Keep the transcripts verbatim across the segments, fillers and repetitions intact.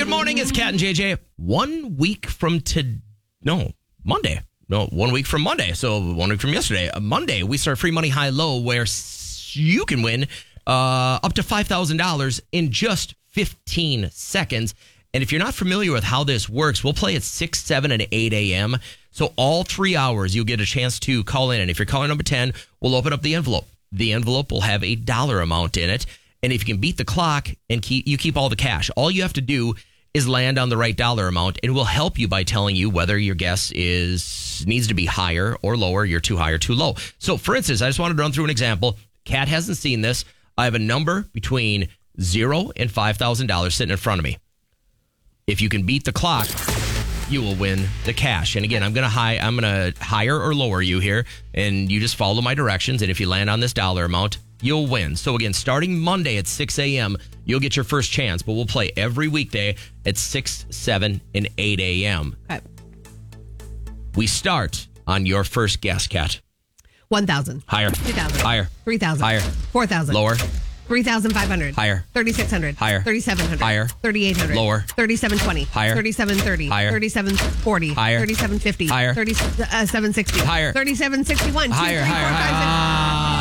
good morning. It's Cat and J J. One week from to no Monday. No, one week from Monday. So one week from yesterday, uh, Monday, we start free money high low, where s- you can win uh, up to five thousand dollars in just fifteen seconds. And if you're not familiar with how this works, we'll play at six, seven, and eight a.m. So all three hours, you'll get a chance to call in. And if you're calling number ten, we'll open up the envelope. The envelope will have a dollar amount in it. And if you can beat the clock and keep you keep all the cash, all you have to do is land on the right dollar amount, and we'll help you by telling you whether your guess is needs to be higher or lower, you're too high or too low. So, for instance, I just wanted to run through an example. Kat hasn't seen this. I have a number between zero and five thousand dollars sitting in front of me. If you can beat the clock, you will win the cash. And again, I'm gonna high I'm gonna higher or lower you here, and you just follow my directions. And if you land on this dollar amount, you'll win. So again, starting Monday at six a.m., you'll get your first chance, but we'll play every weekday at six, seven, and eight a.m. Okay. We start on your first guess, Kat. one thousand. Higher. two thousand. Higher. three thousand. Higher. four thousand. Lower. three thousand five hundred. Higher. thirty-six hundred. Higher. thirty-seven hundred. Higher. thirty-eight hundred. Lower. thirty-seven twenty. Higher. thirty-seven thirty. Higher. thirty-seven forty. Higher. thirty-seven fifty. Higher. thirty-seven sixty. Higher. thirty-seven sixty-one. Higher, higher, higher.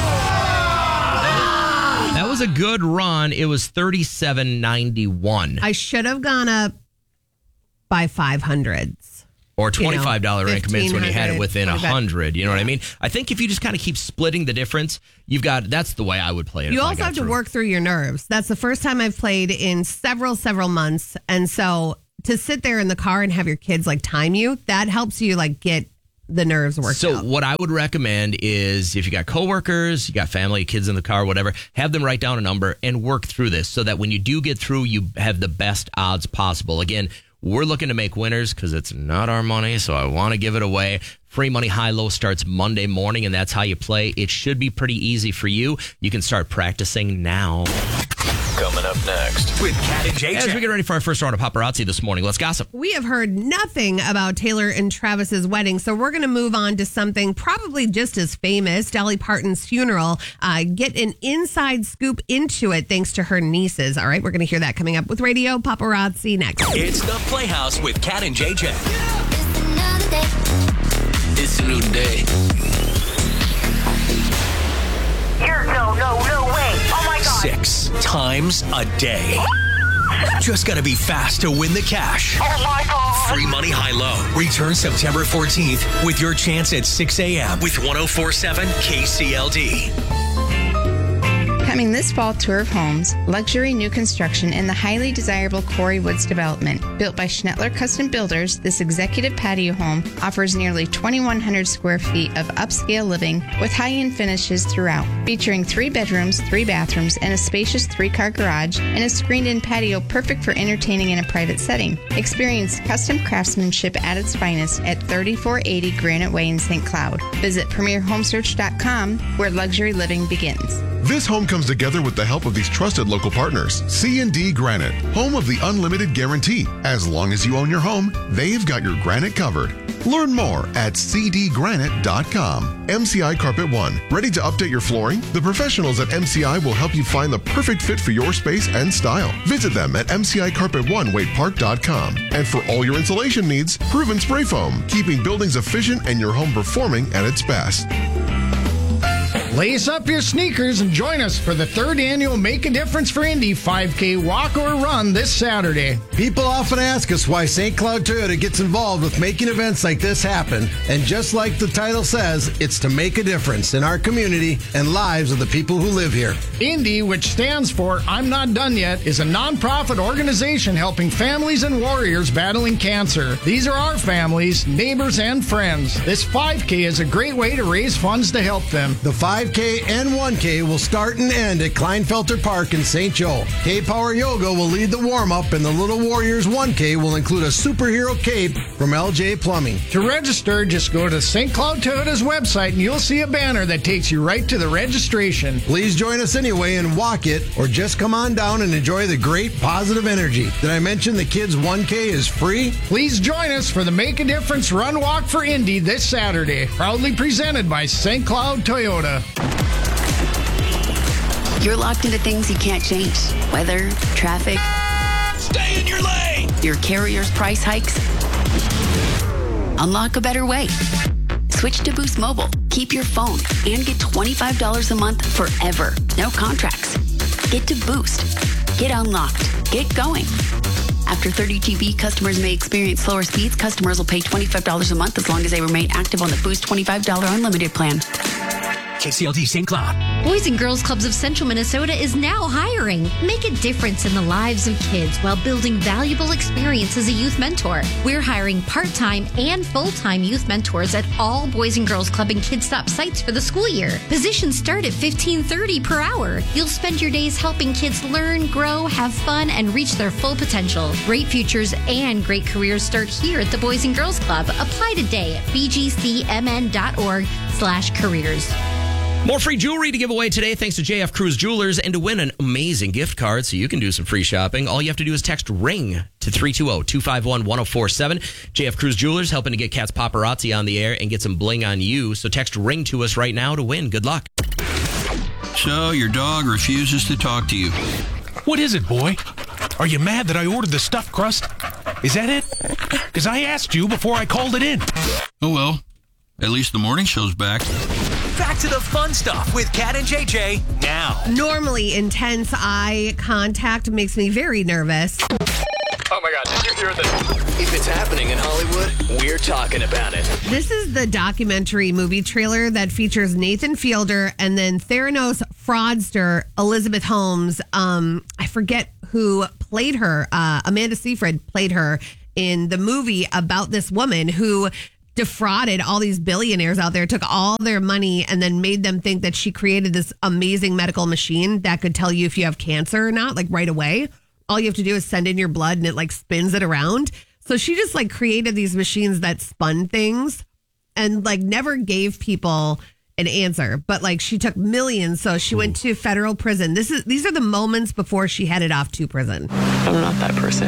That was a good run. It was thirty-seven ninety-one. I should have gone up by five hundreds. Or twenty-five dollars you know, increments when you had it within one twenty-five. hundred. You know what I mean? I think if you just kind of keep splitting the difference, you've got, that's the way I would play it. You if I also got have to through. work through your nerves. That's the first time I've played in several, several months. And so to sit there in the car and have your kids like time you, that helps you like get the nerves worked So out. what I would recommend is if you got coworkers, you got family, kids in the car, whatever, have them write down a number and work through this so that when you do get through, you have the best odds possible. Again, we're looking to make winners because it's not our money, so I want to give it away. Free Money High Low starts Monday morning, and that's how you play. It should be pretty easy for you. You can start practicing now. Coming up next with Cat and J J. As we get ready for our first round of paparazzi this morning, let's gossip. We have heard nothing about Taylor and Travis's wedding, so we're going to move on to something probably just as famous, Dolly Parton's funeral. Uh, get an inside scoop into it thanks to her nieces. All right, we're going to hear that coming up with Radio Paparazzi next. It's the Playhouse with Cat and J J. It's another day. It's a new day. You're no, no, no way. Oh my God. Six times a day. Just gotta be fast to win the cash. Oh my God. Free Money High Low. Return September fourteenth with your chance at six a.m. with one oh four point seven K C L D. Coming this fall, tour of homes, luxury new construction in the highly desirable Quarry Woods development. Built by Schnettler Custom Builders, this executive patio home offers nearly twenty-one hundred square feet of upscale living with high-end finishes throughout. Featuring three bedrooms, three bathrooms, and a spacious three-car garage, and a screened-in patio perfect for entertaining in a private setting. Experience custom craftsmanship at its finest at thirty-four eighty Granite Way in Saint Cloud. Visit premier home search dot com, where luxury living begins. This home comes together with the help of these trusted local partners. C and D Granite, home of the unlimited guarantee. As long as you own your home, they've got your granite covered. Learn more at c d granite dot com. M C I Carpet One, ready to update your flooring? The professionals at M C I will help you find the perfect fit for your space and style. Visit them at m c i carpet one wade park dot com. And for all your insulation needs, Proven Spray Foam, keeping buildings efficient and your home performing at its best. Lace up your sneakers and join us for the third annual Make a Difference for Indy five K walk or run this Saturday. People often ask us why Saint Cloud Toyota gets involved with making events like this happen. And just like the title says, it's to make a difference in our community and lives of the people who live here. Indy, which stands for I'm Not Done Yet, is a nonprofit organization helping families and warriors battling cancer. These are our families, neighbors, and friends. This five K is a great way to raise funds to help them. The five K and one K will start and end at Kleinfelter Park in Saint Joe. K-Power Yoga will lead the warm-up, and the Little Warriors one K will include a superhero cape from L J Plumbing. To register, just go to Saint Cloud Toyota's website and you'll see a banner that takes you right to the registration. Please join us anyway and walk it, or just come on down and enjoy the great positive energy. Did I mention the kids one K is free? Please join us for the Make a Difference Run Walk for Indy this Saturday. Proudly presented by Saint Cloud Toyota. You're locked into things you can't change. Weather, traffic, Stay in your lane. Your carrier's price hikes? Unlock a better way. Switch to Boost Mobile. Keep your phone and get twenty-five dollars a month forever. No contracts. Get to Boost. Get unlocked. Get going. After thirty G B, customers may experience slower speeds. Customers will pay twenty-five dollars a month as long as they remain active on the Boost twenty-five dollars unlimited plan. K C L D Saint Cloud. Boys and Girls Clubs of Central Minnesota is now hiring. Make a difference in the lives of kids while building valuable experience as a youth mentor. We're hiring part-time and full-time youth mentors at all Boys and Girls Club and Kids Stop sites for the school year. Positions start at fifteen thirty per hour. You'll spend your days helping kids learn, grow, have fun, and reach their full potential. Great futures and great careers start here at the Boys and Girls Club. Apply today at b g c m n dot org slash careers. More free jewelry to give away today thanks to J F Cruz Jewelers. And to win an amazing gift card so you can do some free shopping, all you have to do is text RING to three two zero, two five one, one zero four seven. J F Cruz Jewelers helping to get Cat's Paparazzi on the air and get some bling on you. So text RING to us right now to win. Good luck. So your dog refuses to talk to you. What is it, boy? Are you mad that I ordered the stuffed crust? Is that it? Because I asked you before I called it in. Oh, well. At least the morning show's back. Back to the fun stuff with Kat and J J now. Normally, intense eye contact makes me very nervous. Oh my God, did you hear this? If it's happening in Hollywood, we're talking about it. This is the documentary movie trailer that features Nathan Fielder and then Theranos fraudster Elizabeth Holmes. Um, I forget who played her. Uh, Amanda Seyfried played her in the movie about this woman who defrauded all these billionaires out there, took all their money, and then made them think that she created this amazing medical machine that could tell you if you have cancer or not, like right away. All you have to do is send in your blood and it like spins it around. So she just like created these machines that spun things and like never gave people an answer. But like she took millions. So she Ooh. went to federal prison. This is these are the moments before she headed off to prison. I'm not that person.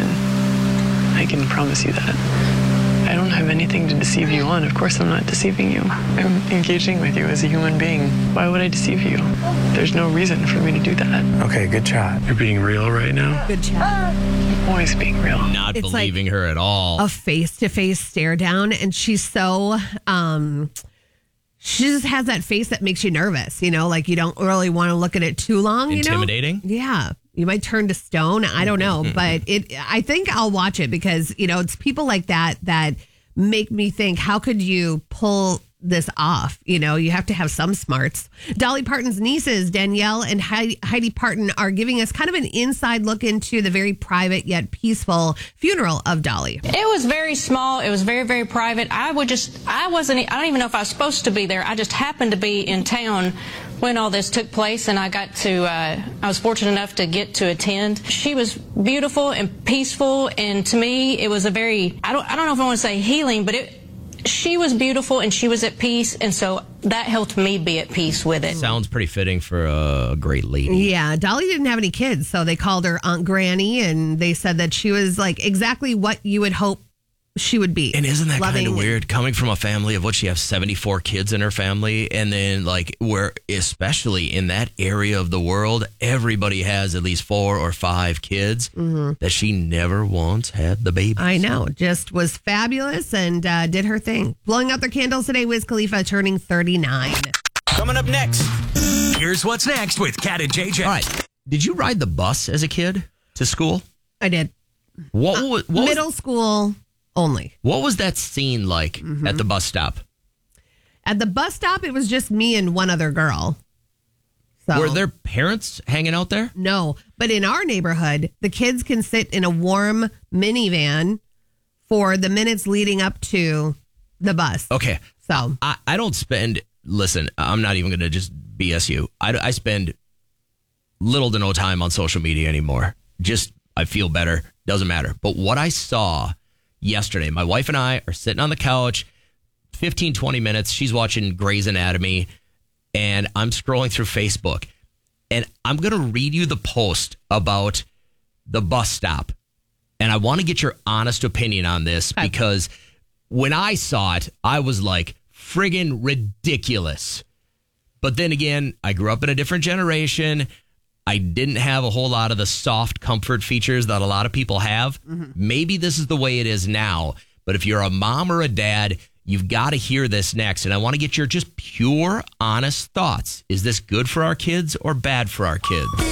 I can promise you that. I don't have anything to deceive you on. Of course I'm not deceiving you. I'm engaging with you as a human being. Why would I deceive you? There's no reason for me to do that. Okay, good job. You're being real right now? Good job. I'm always being real. Not It's believing like her at all. A face-to-face stare down. And she's so... um she just has that face that makes you nervous, you know, like you don't really want to look at it too long. Intimidating? You know? Yeah. You might turn to stone. I don't know. But it. I think I'll watch it because, you know, it's people like that that make me think, how could you pull this off? You know, you have to have some smarts. Dolly Parton's nieces, Danielle and Heidi, Heidi Parton, are giving us kind of an inside look into the very private yet peaceful funeral of Dolly. It was very small. It was very, very private. I would just, I wasn't, I don't even know if I was supposed to be there. I just happened to be in town when all this took place, and I got to, uh, I was fortunate enough to get to attend. She was beautiful and peaceful, and to me, it was a very, I don't, I don't know if I want to say healing, but it, she was beautiful and she was at peace, and so that helped me be at peace with it. Sounds pretty fitting for a great lady. Yeah, Dolly didn't have any kids, so they called her Aunt Granny, and they said that she was like exactly what you would hope she would be. And isn't that Loving. kind of weird coming from a family of what she has seventy-four kids in her family, and then like where especially in that area of the world everybody has at least four or five kids, mm-hmm. that she never once had the baby. I know, just was fabulous and uh, did her thing. Blowing out their candles today, Wiz Khalifa turning thirty-nine. Coming up next, here's what's next with Kat and J J. All right, did you ride the bus as a kid to school? I did. What, uh, was, what middle was, school only. What was that scene like mm-hmm. at the bus stop? At the bus stop, it was just me and one other girl. So, were there parents hanging out there? No, but in our neighborhood, the kids can sit in a warm minivan for the minutes leading up to the bus. Okay. So I, I don't spend, listen, I'm not even going to just B S you. I, I spend little to no time on social media anymore. Just, I feel better. Doesn't matter. But what I saw yesterday, my wife and I are sitting on the couch, fifteen, twenty minutes. She's watching Grey's Anatomy, and I'm scrolling through Facebook. And I'm going to read you the post about the bus stop. And I want to get your honest opinion on this, okay. because when I saw it, I was like, friggin' ridiculous. But then again, I grew up in a different generation. I didn't have a whole lot of the soft comfort features that a lot of people have. Mm-hmm. Maybe this is the way it is now. But if you're a mom or a dad, you've got to hear this next. And I want to get your just pure, honest thoughts. Is this good for our kids or bad for our kids?